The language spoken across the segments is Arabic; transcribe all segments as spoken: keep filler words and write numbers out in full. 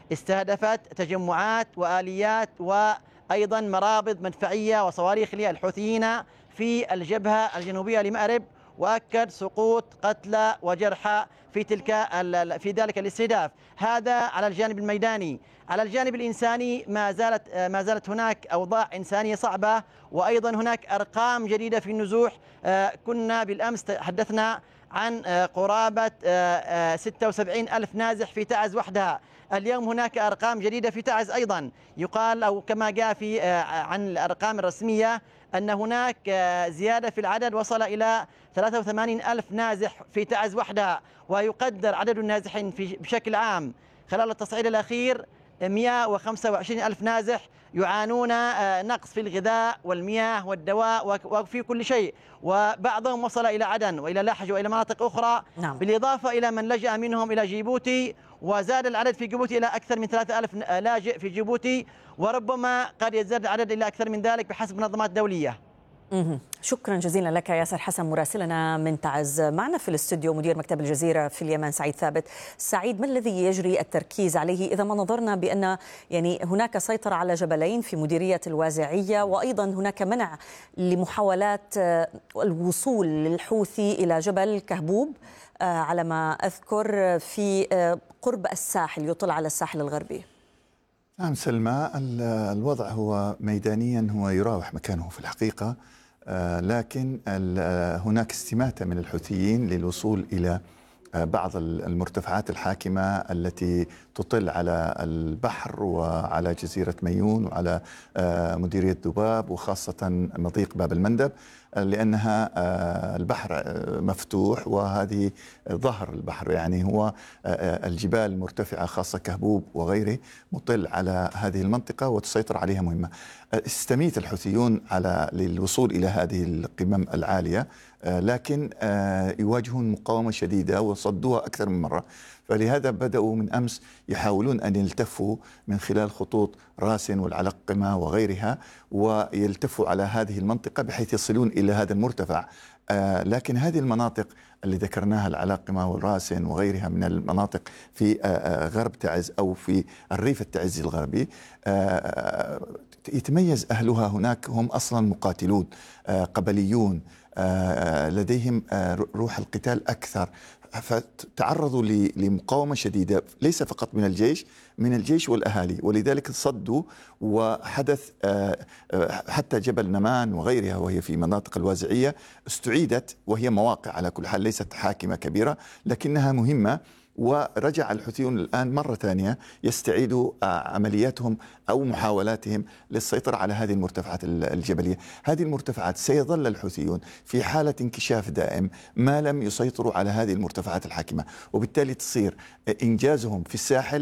استهدفت تجمعات وآليات وأيضا مرابط مدفعية وصواريخ للحوثيين في الجبهة الجنوبية لمأرب، وأكد سقوط قتلى وجرحى في تلك في ذلك الاستهداف. هذا على الجانب الميداني. على الجانب الإنساني ما زالت ما زالت هناك أوضاع إنسانية صعبة، وأيضا هناك أرقام جديدة في النزوح. كنا بالأمس تحدثنا عن قرابة ستة وسبعين ألف نازح في تعز وحدها. اليوم هناك أرقام جديدة في تعز أيضا، يقال أو كما جاء في عن الأرقام الرسمية أن هناك زيادة في العدد وصل إلى ثلاثة وثمانين ألف نازح في تعز وحدها، ويقدر عدد النازحين في بشكل عام خلال التصعيد الأخير مئة وخمسة وعشرين ألف نازح يعانون نقص في الغذاء والمياه والدواء وفي كل شيء، وبعضهم وصل إلى عدن وإلى لحج وإلى مناطق أخرى. نعم. بالإضافة إلى من لجأ منهم إلى جيبوتي، وزاد العدد في جيبوتي إلى أكثر من ثلاثة آلاف لاجئ في جيبوتي، وربما قد يزداد العدد إلى أكثر من ذلك بحسب منظمات دولية. شكرا جزيلا لك ياسر حسن مراسلنا من تعز. معنا في الاستوديو مدير مكتب الجزيرة في اليمن سعيد ثابت. سعيد، ما الذي يجري التركيز عليه إذا ما نظرنا بأن يعني هناك سيطرة على جبلين في مديرية الوازعية، وأيضا هناك منع لمحاولات الوصول للحوثي إلى جبل كهبوب على ما أذكر في قرب الساحل يطل على الساحل الغربي؟ نعم سلمى، الوضع هو ميدانيا هو يراوح مكانه في الحقيقة، لكن هناك استماتة من الحوثيين للوصول إلى بعض المرتفعات الحاكمة التي تطل على البحر وعلى جزيرة ميون وعلى مديرية ذباب وخاصة مضيق باب المندب، لأنها البحر مفتوح وهذه ظهر البحر، يعني هو الجبال المرتفعة خاصة كهبوب وغيره مطل على هذه المنطقة وتسيطر عليها مهمة. استميت الحوثيون على للوصول إلى هذه القمم العالية، لكن يواجهون مقاومة شديدة وصدوها أكثر من مرة، فلهذا بدأوا من أمس يحاولون أن يلتفوا من خلال خطوط راسن والعلقمة وغيرها، ويلتفوا على هذه المنطقة بحيث يصلون إلى هذا المرتفع. آه لكن هذه المناطق اللي ذكرناها العلاقمة والراسن وغيرها من المناطق في آه غرب تعز أو في الريف التعزي الغربي آه يتميز أهلها هناك، هم أصلا مقاتلون آه قبليون آه لديهم آه روح القتال أكثر، فتعرضوا لمقاومة شديدة ليس فقط من الجيش من الجيش والأهالي، ولذلك صدوا وحدث حتى جبل نمان وغيرها وهي في مناطق الوازعية استعيدت، وهي مواقع على كل حال ليست حاكمة كبيرة لكنها مهمة، ورجع الحوثيون الآن مرة ثانية يستعيدوا عملياتهم أو محاولاتهم للسيطرة على هذه المرتفعات الجبلية. هذه المرتفعات سيظل الحوثيون في حالة انكشاف دائم ما لم يسيطروا على هذه المرتفعات الحاكمة، وبالتالي تصير إنجازهم في الساحل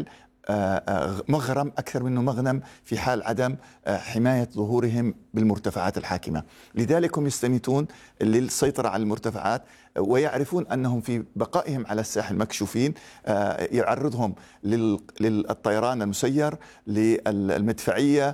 مغرم أكثر منه مغنم في حال عدم حماية ظهورهم بالمرتفعات الحاكمة. لذلك هم يستميتون للسيطرة على المرتفعات، ويعرفون أنهم في بقائهم على الساحل مكشوفين يعرضهم للطيران المسير، للمدفعية،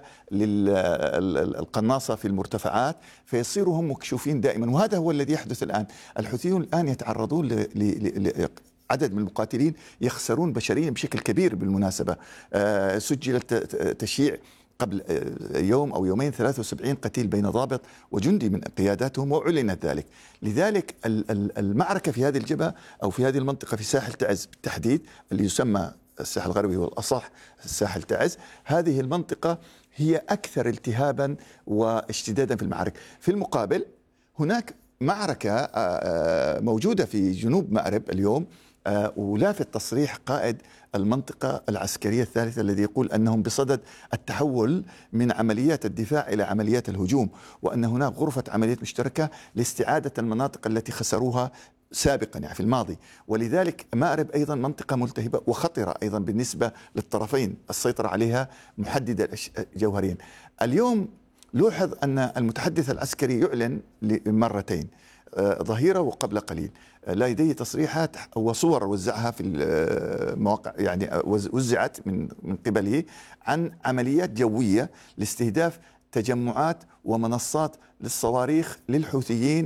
للقناصة في المرتفعات، فيصيروا هم مكشوفين دائما. وهذا هو الذي يحدث الآن. الحوثيون الآن يتعرضون ل عدد من المقاتلين يخسرون بشريا بشكل كبير بالمناسبة. آه سجل تشييع قبل آه يوم أو يومين ثلاثة وسبعين قتيل بين ضابط وجندي من قياداتهم، وأعلنت ذلك. لذلك المعركة في هذه الجبهة أو في هذه المنطقة في ساحل تعز بالتحديد اللي يسمى الساحل الغربي والأصح الساحل تعز، هذه المنطقة هي أكثر التهابا واشتدادا في المعارك. في المقابل هناك معركة آه موجودة في جنوب مأرب اليوم، آه ولافت تصريح قائد المنطقة العسكرية الثالثة الذي يقول أنهم بصدد التحول من عمليات الدفاع إلى عمليات الهجوم، وأن هناك غرفة عمليات مشتركة لاستعادة المناطق التي خسروها سابقا يعني في الماضي. ولذلك مأرب أيضا منطقة ملتهبة وخطرة أيضا بالنسبة للطرفين، السيطرة عليها محددة جوهريا. اليوم لوحظ أن المتحدث العسكري يعلن مرتين، ظهيرة وقبل قليل، لديه تصريحات وصور وزعها في المواقع، يعني وزعت من من قبله عن عمليات جوية لاستهداف تجمعات ومنصات للصواريخ للحوثيين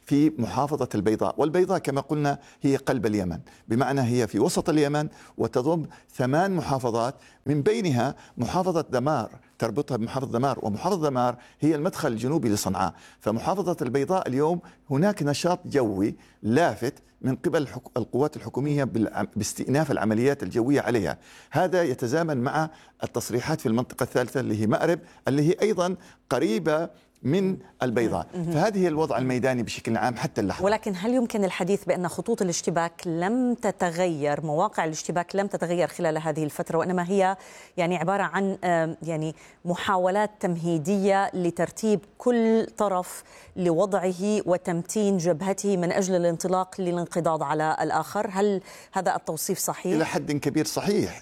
في محافظة البيضاء، والبيضاء كما قلنا هي قلب اليمن، بمعنى هي في وسط اليمن وتضم ثمان محافظات، من بينها محافظة دمار تربطها بمحافظة دمار، ومحافظة دمار هي المدخل الجنوبي لصنعاء. فمحافظة البيضاء اليوم هناك نشاط جوي لافت من قبل القوات الحكومية باستئناف العمليات الجوية عليها. هذا يتزامن مع التصريحات في المنطقة الثالثة اللي هي مأرب، اللي هي أيضا قريبة من البيضاء. فهذه هي الوضع الميداني بشكل عام حتى اللحظة. ولكن هل يمكن الحديث بأن خطوط الاشتباك لم تتغير، مواقع الاشتباك لم تتغير خلال هذه الفترة، وإنما هي يعني عبارة عن يعني محاولات تمهيدية لترتيب كل طرف لوضعه وتمتين جبهته من أجل الانطلاق للانقضاض على الآخر؟ هل هذا التوصيف صحيح؟ إلى حد كبير صحيح.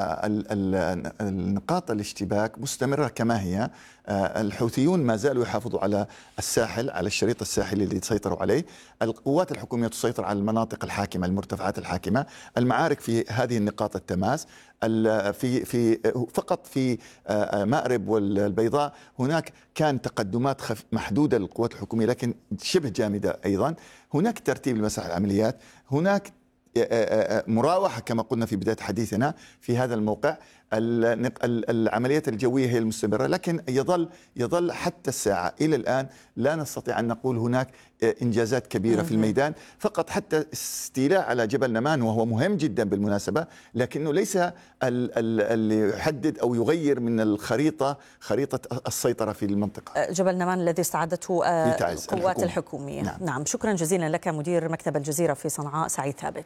النقاط الاشتباك مستمرة كما هي. الحوثيون ما زالوا يحافظوا على الساحل، على الشريط الساحلي اللي تسيطروا عليه. القوات الحكومية تسيطر على المناطق الحاكمة، المرتفعات الحاكمة. المعارك في هذه النقاط التماس في في فقط في مأرب والبيضاء هناك كان تقدمات محدودة للقوات الحكومية لكن شبه جامدة أيضا. هناك ترتيب لمساحة العمليات، هناك مراوحة كما قلنا في بداية حديثنا في هذا الموقع. العمليات الجوية هي المستمرة، لكن يظل يظل حتى الساعة إلى الآن لا نستطيع أن نقول هناك إنجازات كبيرة في الميدان. فقط حتى استيلاء على جبل نمان، وهو مهم جدا بالمناسبة، لكنه ليس اللي يحدد أو يغير من الخريطة، خريطة السيطرة في المنطقة. جبل نمان الذي استعدته القوات الحكومية. نعم. نعم، شكرا جزيلا لك مدير مكتب الجزيرة في صنعاء سعيد ثابت.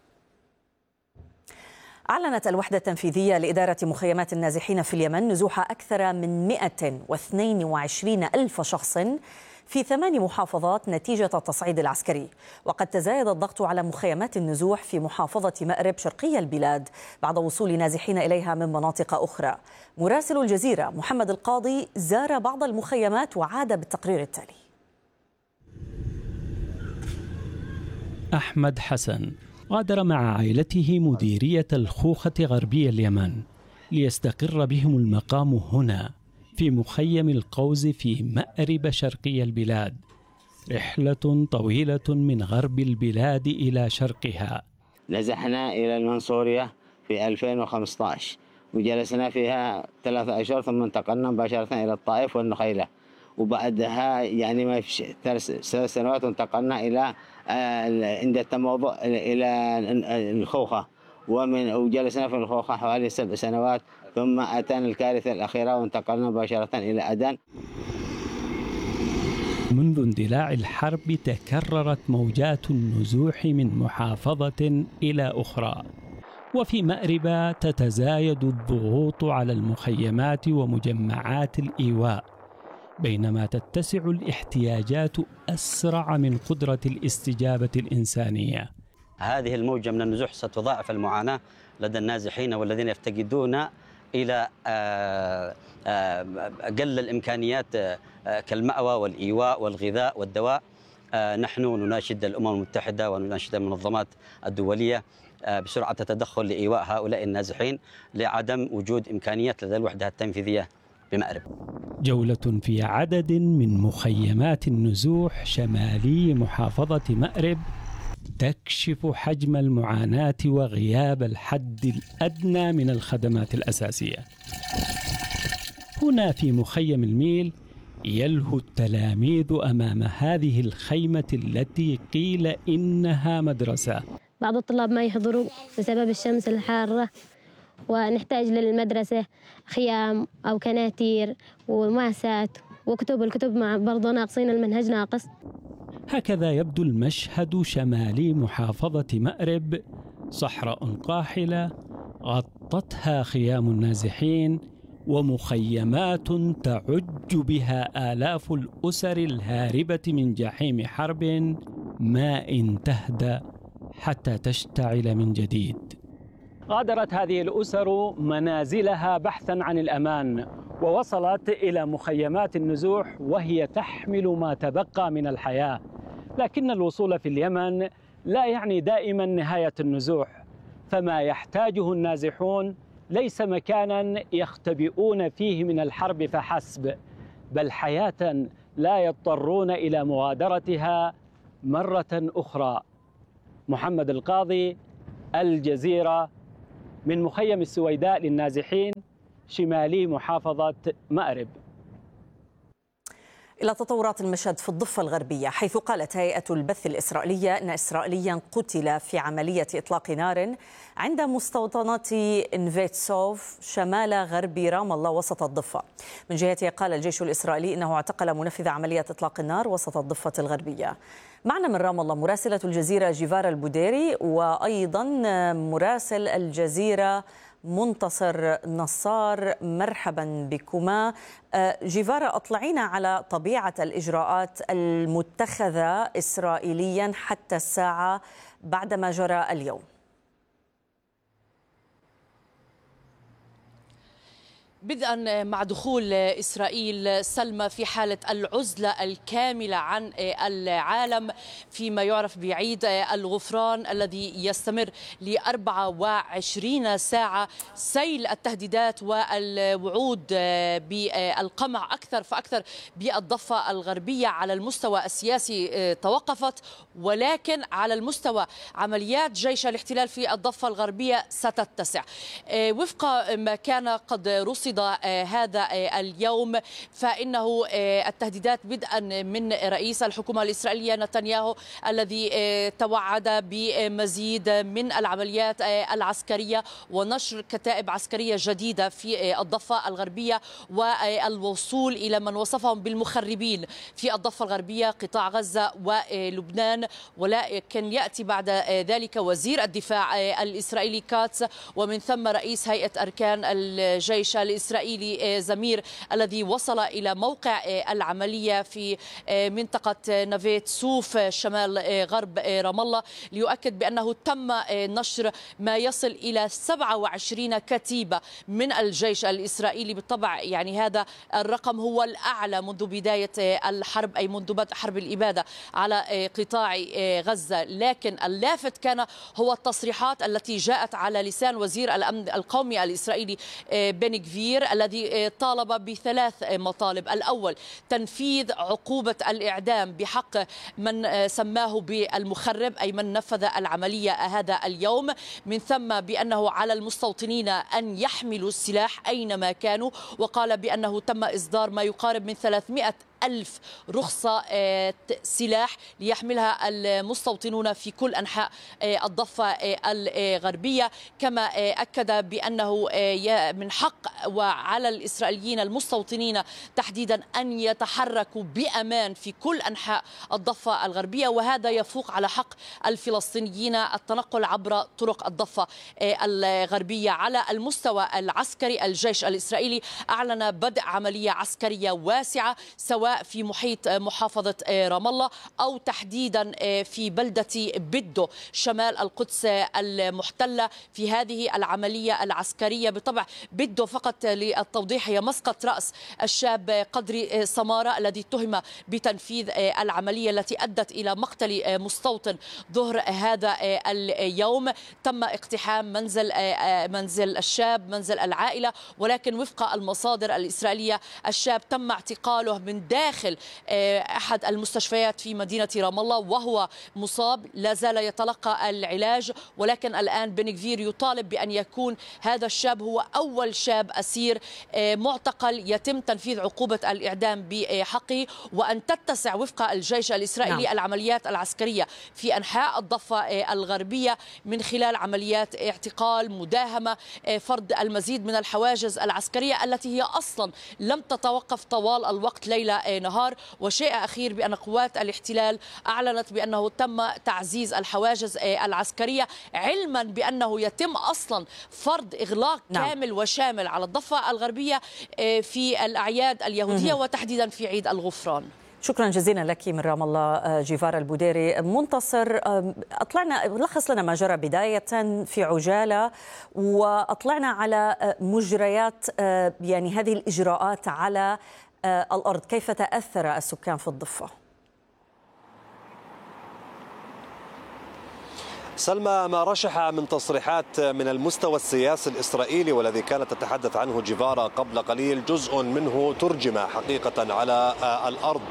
أعلنت الوحدة التنفيذية لإدارة مخيمات النازحين في اليمن نزوح أكثر من مئة واثنين وعشرين ألف شخص في ثمان محافظات نتيجة التصعيد العسكري. وقد تزايد الضغط على مخيمات النزوح في محافظة مأرب شرقي البلاد بعد وصول نازحين إليها من مناطق أخرى. مراسل الجزيرة محمد القاضي زار بعض المخيمات وعاد بالتقرير التالي. أحمد حسن غادر مع عائلته مديرية الخوخة غربي اليمن ليستقر بهم المقام هنا في مخيم القوز في مأرب شرقي البلاد. رحلة طويلة من غرب البلاد إلى شرقها. نزحنا إلى المنصورية في ألفين وخمسة عشر وجلسنا فيها ثلاثة أشهر، ثم انتقلنا مباشرة إلى الطائف والنخيلة، وبعدها يعني ما في ثلاث سنوات انتقلنا إلى عند التموضع إلى الخوخة، ومن وجلسنا في الخوخة حوالي سبع سنوات، ثم أتانا الكارثة الأخيرة وانتقلنا مباشرة إلى أدن. منذ اندلاع الحرب تكررت موجات النزوح من محافظة إلى أخرى، وفي مأرب تتزايد الضغوط على المخيمات ومجمعات الإيواء، بينما تتسع الاحتياجات أسرع من قدرة الاستجابة الإنسانية. هذه الموجة من النزوح ستضاعف المعاناة لدى النازحين والذين يفتقدون إلى أقل الإمكانيات كالمأوى والإيواء والغذاء والدواء. نحن نناشد الأمم المتحدة ونناشد المنظمات الدولية بسرعة التدخل لإيواء هؤلاء النازحين لعدم وجود إمكانيات لدى الوحدة التنفيذية بمأرب. جولة في عدد من مخيمات النزوح شمالي محافظة مأرب تكشف حجم المعاناة وغياب الحد الأدنى من الخدمات الأساسية. هنا في مخيم الميل يلهو التلاميذ أمام هذه الخيمة التي قيل إنها مدرسة. بعض الطلاب ما يحضروا بسبب الشمس الحارة، ونحتاج للمدرسة خيام أو كناتير وماسات وكتب. الكتب مع برضه ناقصين، المنهج ناقص. هكذا يبدو المشهد شمالي محافظة مأرب، صحراء قاحلة غطتها خيام النازحين ومخيمات تعج بها آلاف الأسر الهاربة من جحيم حرب ما إن تهدأ حتى تشتعل من جديد. غادرت هذه الأسر منازلها بحثا عن الأمان، ووصلت إلى مخيمات النزوح وهي تحمل ما تبقى من الحياة. لكن الوصول في اليمن لا يعني دائما نهاية النزوح، فما يحتاجه النازحون ليس مكانا يختبئون فيه من الحرب فحسب، بل حياة لا يضطرون إلى مغادرتها مرة أخرى. محمد القاضي، الجزيرة، من مخيم السويداء للنازحين شمالي محافظة مأرب. إلى تطورات المشهد في الضفة الغربية، حيث قالت هيئة البث الإسرائيلية أن إسرائيليا قتل في عملية إطلاق نار عند مستوطنة إنفيتسوف شمال غرب رام الله وسط الضفة. من جهته قال الجيش الإسرائيلي إنه اعتقل منفذ عملية إطلاق النار وسط الضفة الغربية. معنا من رام الله مراسلة الجزيرة جيفارا البوديري، وأيضا مراسل الجزيرة منتصر نصار. مرحبا بكما. جيفارا، أطلعينا على طبيعة الإجراءات المتخذة إسرائيليا حتى الساعة بعدما جرى اليوم. بدءا مع دخول إسرائيل سلمى في حالة العزلة الكاملة عن العالم فيما يعرف بعيد الغفران الذي يستمر ل أربعة وعشرين ساعة، سيل التهديدات والوعود بالقمع أكثر فأكثر بالضفة الغربية على المستوى السياسي توقفت، ولكن على المستوى عمليات جيش الاحتلال في الضفة الغربية ستتسع. وفق ما كان قد رصد هذا اليوم، فإنه التهديدات بدءا من رئيس الحكومة الإسرائيلية نتنياهو الذي توعد بمزيد من العمليات العسكرية ونشر كتائب عسكرية جديدة في الضفة الغربية والوصول إلى من وصفهم بالمخربين في الضفة الغربية قطاع غزة ولبنان. ولكن يأتي بعد ذلك وزير الدفاع الإسرائيلي كاتس، ومن ثم رئيس هيئة أركان الجيش الإسرائيلي زمير الذي وصل إلى موقع العملية في منطقة نافيت سوف شمال غرب رام الله ليؤكد بأنه تم نشر ما يصل إلى سبعة وعشرين كتيبة من الجيش الإسرائيلي. بالطبع يعني هذا الرقم هو الأعلى منذ بداية الحرب، أي منذ بدء حرب الإبادة على قطاع غزة. لكن اللافت كان هو التصريحات التي جاءت على لسان وزير الأمن القومي الإسرائيلي بني غفير الذي طالب بثلاث مطالب. الأول تنفيذ عقوبة الإعدام بحق من سماه بالمخرب، أي من نفذ العملية هذا اليوم. من ثم بأنه على المستوطنين أن يحملوا السلاح أينما كانوا، وقال بأنه تم إصدار ما يقارب من ثلاثمائة ألف رخصة سلاح ليحملها المستوطنون في كل أنحاء الضفة الغربية. كما أكد بأنه من حق وعلى الإسرائيليين المستوطنين تحديدا أن يتحركوا بأمان في كل أنحاء الضفة الغربية، وهذا يفوق على حق الفلسطينيين التنقل عبر طرق الضفة الغربية. على المستوى العسكري الجيش الإسرائيلي أعلن بدء عملية عسكرية واسعة سواء في محيط محافظة رام الله أو تحديدا في بلدة بدو شمال القدس المحتلة. في هذه العملية العسكرية بالطبع بدو فقط للتوضيح هي مسقط رأس الشاب قدري سمارة الذي اتهم بتنفيذ العملية التي أدت إلى مقتل مستوطن ظهر هذا اليوم. تم اقتحام منزل منزل الشاب، منزل العائلة، ولكن وفق المصادر الإسرائيلية الشاب تم اعتقاله من داخل أحد المستشفيات في مدينة رام الله وهو مصاب، لا زال يتلقى العلاج. ولكن الآن بن غفير يطالب بأن يكون هذا الشاب هو أول شاب أسير معتقل يتم تنفيذ عقوبة الإعدام بحقه، وأن تتسع وفق الجيش الإسرائيلي نعم. العمليات العسكرية في أنحاء الضفة الغربية من خلال عمليات اعتقال، مداهمة، فرض المزيد من الحواجز العسكرية التي هي أصلا لم تتوقف طوال الوقت ليلة نهار. وشيء أخير بأن قوات الاحتلال أعلنت بأنه تم تعزيز الحواجز العسكرية، علما بأنه يتم أصلا فرض إغلاق نعم. كامل وشامل على الضفة الغربية في الأعياد اليهودية وتحديدا في عيد الغفران. شكرا جزيلا لك من رام الله جيفارا البوديري. منتصر، أطلعنا لخص لنا ما جرى بداية في عجالة، وأطلعنا على مجريات يعني هذه الإجراءات على الأرض، كيف تأثر السكان في الضفة؟ سلمى، ما رشح من تصريحات من المستوى السياسي الإسرائيلي والذي كانت تتحدث عنه جيفارا قبل قليل جزء منه ترجم حقيقة على الأرض.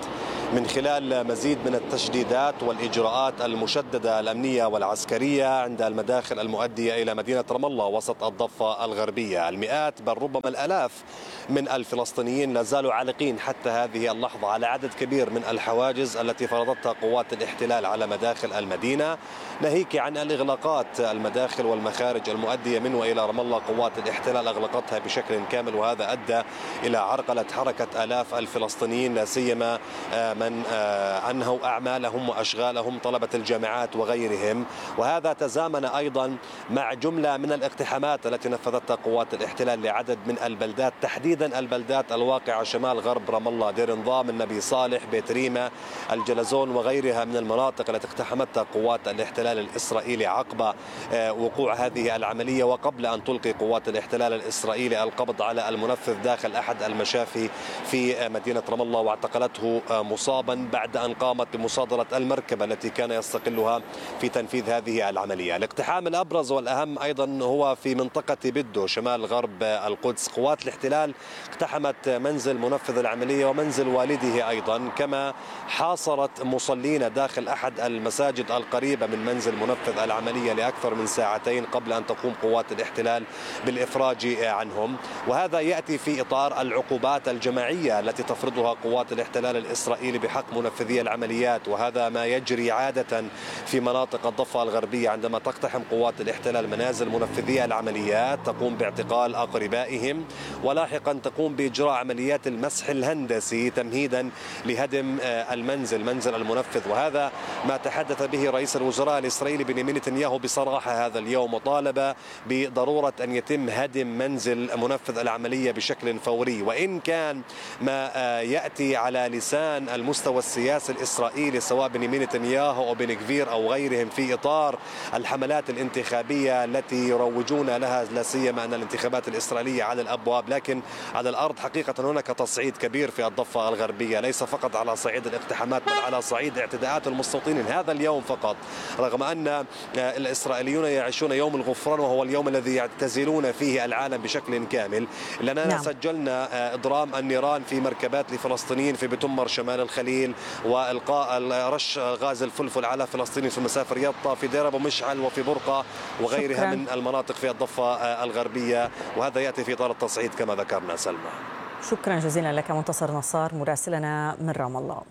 من خلال مزيد من التشديدات والإجراءات المشددة الأمنية والعسكرية عند المداخل المؤدية إلى مدينة رام الله وسط الضفة الغربية. المئات بل ربما الآلاف من الفلسطينيين لا زالوا عالقين حتى هذه اللحظة على عدد كبير من الحواجز التي فرضتها قوات الاحتلال على مداخل المدينة، ناهيك عن الإغلاقات المداخل والمخارج المؤدية من وإلى رام الله. قوات الاحتلال أغلقتها بشكل كامل، وهذا أدى إلى عرقلة حركة آلاف الفلسطينيين، لا سيما من أنهوا أعمالهم وأشغالهم، طلبة الجامعات وغيرهم. وهذا تزامن أيضا مع جملة من الاقتحامات التي نفذتها قوات الاحتلال لعدد من البلدات، تحديدا البلدات الواقعة شمال غرب رام الله، دير نظام، النبي صالح، بيت ريمة، الجلزون وغيرها من المناطق التي اقتحمتها قوات الاحتلال الإسرائيلي عقب وقوع هذه العملية، وقبل أن تلقي قوات الاحتلال الإسرائيلي القبض على المنفذ داخل أحد المشافي في مدينة رام الله، واعتقلته مصابا بعد أن قامت بمصادرة المركبة التي كان يستقلها في تنفيذ هذه العملية. الاقتحام الأبرز والأهم أيضا هو في منطقة بدو شمال غرب القدس. قوات الاحتلال اقتحمت منزل منفذ العملية ومنزل والده أيضا، كما حاصرت مصلين داخل أحد المساجد القريبة من منزل منفذ العملية لأكثر من ساعتين قبل أن تقوم قوات الاحتلال بالإفراج عنهم. وهذا يأتي في إطار العقوبات الجماعية التي تفرضها قوات الاحتلال الإسرائيلي بحق منفذي العمليات، وهذا ما يجري عادة في مناطق الضفة الغربية. عندما تقتحم قوات الاحتلال منازل منفذي العمليات تقوم باعتقال أقربائهم، ولاحقا تقوم بإجراء عمليات المسح الهندسي تمهيدا لهدم المنزل، منزل المنفذ. وهذا ما تحدث به رئيس الوزراء الإسرائيلي بنيامين نتنياهو بصراحة هذا اليوم، وطالب بضرورة أن يتم هدم منزل منفذ العملية بشكل فوري. وإن كان ما يأتي على لسان المستوى السياسي الإسرائيلي سواء بنيامين نتنياهو أو بن غفير أو غيرهم في إطار الحملات الانتخابية التي يروجون لها، لا سيما أن الانتخابات الإسرائيلية على الأبواب، لكن على الأرض حقيقة هناك تصعيد كبير في الضفة الغربية، ليس فقط على صعيد الاقتحامات بل على صعيد اعتداءات المستوطنين. هذا اليوم فقط، رغم أن الإسرائيليون يعيشون يوم الغفران وهو اليوم الذي يعتزلون فيه العالم بشكل كامل، لأننا نعم. سجلنا إضرام النيران في مركبات لفلسطينيين في بتمر شمال الخليل، وإلقاء رش غاز الفلفل على فلسطينيين في مسافر يطا، في دير أبو مشعل وفي برقة وغيرها شكرا. من المناطق في الضفة الغربية، وهذا يأتي في إطار التصعيد كما ذكرنا. سلمى، شكرا جزيلا لك منتصر نصار مراسلنا من رام الله.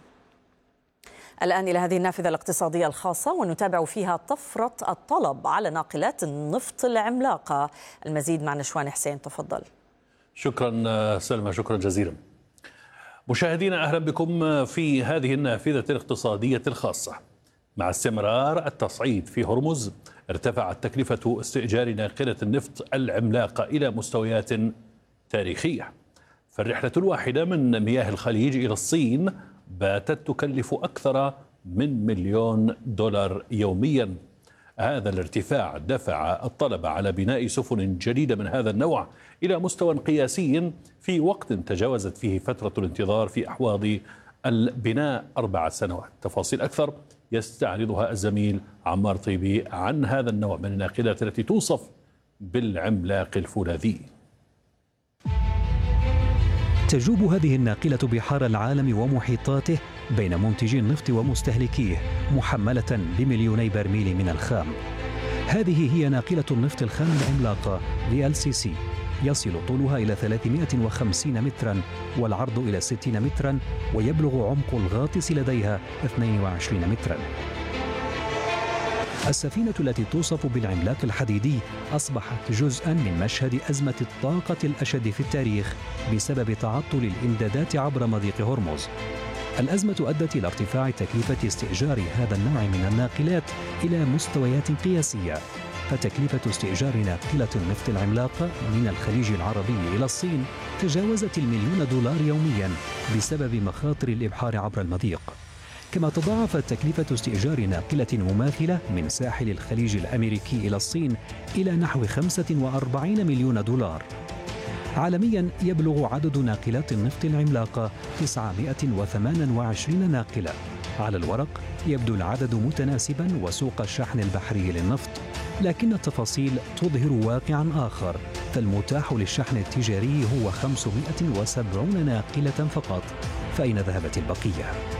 الآن إلى هذه النافذة الاقتصادية الخاصة ونتابع فيها طفرة الطلب على ناقلات النفط العملاقة. المزيد مع نشوان حسين، تفضل. شكرا سلمى، شكرا جزيلا. مشاهدينا أهلا بكم في هذه النافذة الاقتصادية الخاصة. مع استمرار التصعيد في هرمز ارتفعت تكلفة استئجار ناقلة النفط العملاقة إلى مستويات تاريخية، فالرحلة الواحدة من مياه الخليج إلى الصين باتت تكلف أكثر من مليون دولار يوميا. هذا الارتفاع دفع الطلب على بناء سفن جديدة من هذا النوع إلى مستوى قياسي في وقت تجاوزت فيه فترة الانتظار في أحواض البناء أربع سنوات. تفاصيل أكثر يستعرضها الزميل عمار طيبي عن هذا النوع من الناقلات التي توصف بالعملاق الفولاذي. تجوب هذه الناقلة بحار العالم ومحيطاته بين منتجي النفط ومستهلكيه، محملة بمليوني برميل من الخام. هذه هي ناقلة النفط الخام العملاقة في إل سي سي، يصل طولها إلى ثلاثمائة وخمسين مترا والعرض إلى ستين مترا، ويبلغ عمق الغاطس لديها اثنين وعشرين مترا. السفينة التي توصف بالعملاق الحديدي أصبحت جزءاً من مشهد أزمة الطاقة الأشد في التاريخ بسبب تعطل الإمدادات عبر مضيق هرمز. الأزمة أدت إلى ارتفاع تكلفة استئجار هذا النوع من الناقلات إلى مستويات قياسية، فتكلفة استئجار ناقلة النفط العملاقة من الخليج العربي إلى الصين تجاوزت المليون دولار يومياً بسبب مخاطر الإبحار عبر المضيق. كما تضاعفت تكلفة استئجار ناقلة مماثلة من ساحل الخليج الأمريكي إلى الصين إلى نحو خمسة وأربعين مليون دولار. عالمياً يبلغ عدد ناقلات النفط العملاقة تسعمائة وثمانية وعشرين ناقلة. على الورق يبدو العدد متناسباً وسوق الشحن البحري للنفط، لكن التفاصيل تظهر واقعاً آخر، فالمتاح للشحن التجاري هو خمسمائة وسبعين ناقلة فقط. فأين ذهبت البقية؟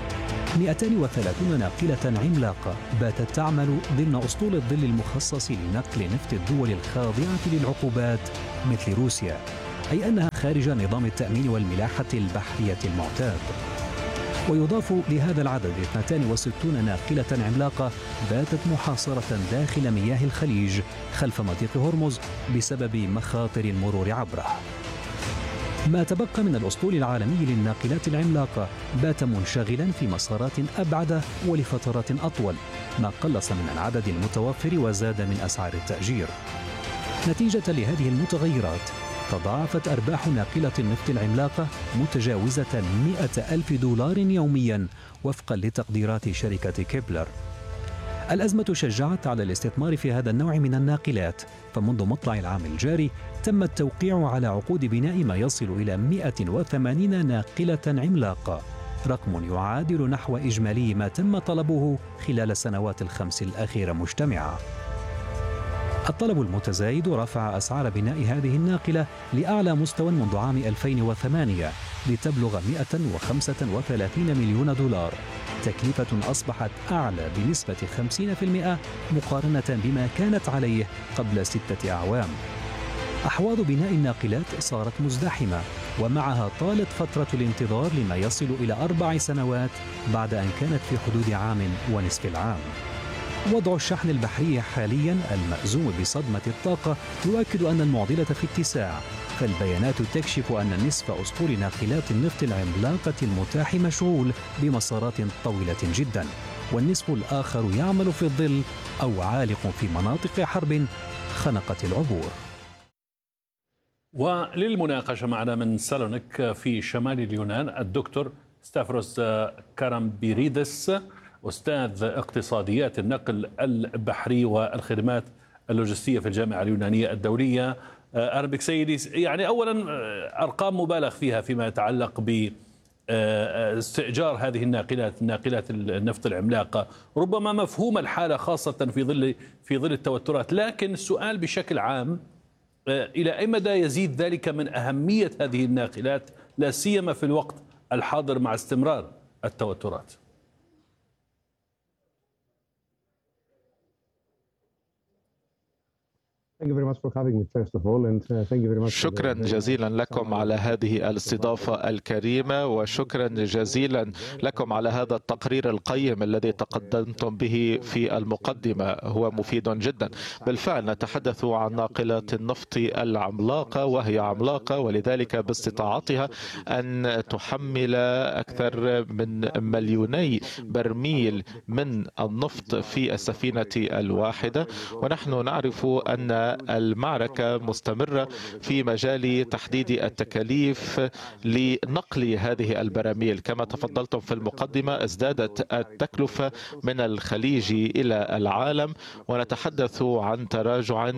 مئتين وثلاثين ناقلة عملاقة باتت تعمل ضمن أسطول الظل المخصص لنقل نفط الدول الخاضعة للعقوبات مثل روسيا، أي أنها خارج نظام التأمين والملاحة البحرية المعتاد. ويضاف لهذا العدد اثنتين وستين ناقلة عملاقة باتت محاصرة داخل مياه الخليج خلف مضيق هرمز بسبب مخاطر المرور عبره. ما تبقى من الأسطول العالمي للناقلات العملاقة بات منشغلا في مسارات أبعد ولفترات أطول، ما قلص من العدد المتوفر وزاد من أسعار التأجير. نتيجة لهذه المتغيرات تضاعفت أرباح ناقلة النفط العملاقة متجاوزة مئة ألف دولار يوميا وفقا لتقديرات شركة كيبلر. الأزمة شجعت على الاستثمار في هذا النوع من الناقلات، فمنذ مطلع العام الجاري تم التوقيع على عقود بناء ما يصل إلى مئة وثمانين ناقلة عملاقة، رقم يعادل نحو إجمالي ما تم طلبه خلال السنوات الخمس الأخيرة مجتمعة. الطلب المتزايد رفع أسعار بناء هذه الناقلة لأعلى مستوى منذ عام ألفين وثمانية لتبلغ مئة وخمسة وثلاثين مليون دولار، تكلفة أصبحت أعلى بنسبة خمسين بالمئة مقارنة بما كانت عليه قبل ستة أعوام. أحواض بناء الناقلات صارت مزدحمة، ومعها طالت فترة الانتظار لما يصل إلى أربع سنوات بعد أن كانت في حدود عام ونصف العام. وضع الشحن البحري حاليا المأزوم بصدمة الطاقة يؤكد أن المعضلة في اتساع، فالبيانات تكشف أن نصف أسطول ناقلات النفط العملاقة المتاح مشغول بمسارات طويلة جدا، والنصف الآخر يعمل في الظل أو عالق في مناطق حرب خنقت العبور. وللمناقشة معنا من سالونيك في شمال اليونان الدكتور ستافروس كارامبيريدس، أستاذ اقتصاديات النقل البحري والخدمات اللوجستية في الجامعة اليونانية الدولية. أهلا بك سيدي. يعني أولا أرقام مبالغ فيها فيما يتعلق باستئجار هذه الناقلات ناقلات النفط العملاقة، ربما مفهوم الحالة خاصة في ظل في ظل التوترات، لكن السؤال بشكل عام إلى أي مدى يزيد ذلك من أهمية هذه الناقلات لا سيما في الوقت الحاضر مع استمرار التوترات؟ شكرا جزيلا لكم على هذه الاستضافة الكريمة، وشكرا جزيلا لكم على هذا التقرير القيم الذي تقدمتم به في المقدمة، هو مفيد جدا. بالفعل نتحدث عن ناقلة النفط العملاقة، وهي عملاقة ولذلك باستطاعتها أن تحمل أكثر من مليوني برميل من النفط في السفينة الواحدة، ونحن نعرف أن المعركة مستمرة في مجال تحديد التكاليف لنقل هذه البراميل. كما تفضلتم في المقدمة ازدادت التكلفة من الخليج إلى العالم، ونتحدث عن تراجع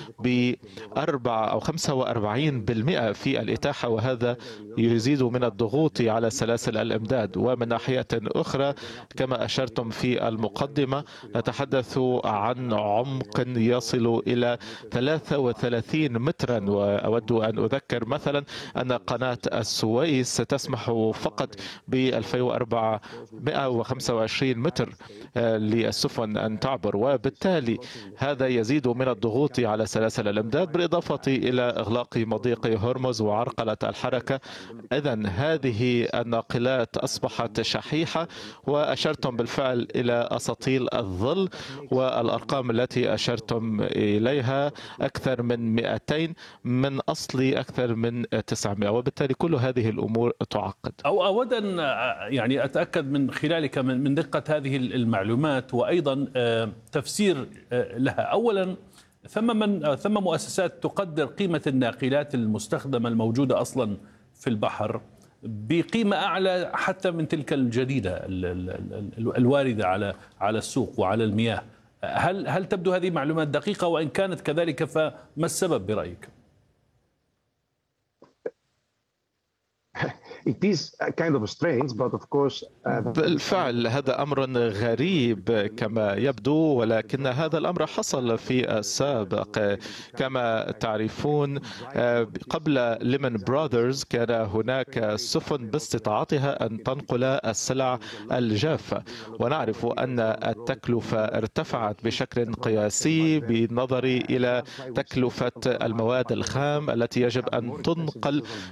بأربعة أو خمسة وأربعين بالمئة في الإتاحة، وهذا يزيد من الضغوط على سلاسل الإمداد. ومن ناحية أخرى كما أشرتم في المقدمة نتحدث عن عمق يصل إلى ثلاثة وثلاثين مترا، وأود أن أذكر مثلا أن قناة السويس تسمح فقط ب ألفين وأربعمئة وخمسة وعشرين متر للسفن أن تعبر، وبالتالي هذا يزيد من الضغوط على سلاسل الإمداد بالإضافة إلى إغلاق مضيق هرمز وعرقلة الحركة. إذن هذه الناقلات أصبحت شحيحة، وأشرتم بالفعل إلى أساطيل الظل، والأرقام التي أشرتم إليها أكثر من مئتين من أصل أكثر من تسعمئة، وبالتالي كل هذه الأمور تعقد. أو أود أن يعني أتأكد من خلالك من دقة هذه المعلومات وأيضا تفسير لها. أولا ثم من ثم مؤسسات تقدر قيمة الناقلات المستخدمة الموجودة أصلا في البحر بقيمة أعلى حتى من تلك الجديدة الواردة على على السوق وعلى المياه. هل هل تبدو هذه معلومات دقيقة؟ وإن كانت كذلك فما السبب برأيك؟ بالفعل هذا أمر غريب كما يبدو، ولكن هذا الأمر حصل في السابق. كما تعرفون قبل ليمان براذرز كان هناك سفن باستطاعتها أن تنقل السلع الجافة، ونعرف أن التكلفة ارتفعت بشكل قياسي بالنظر إلى تكلفة المواد الخام التي يجب أن تنقل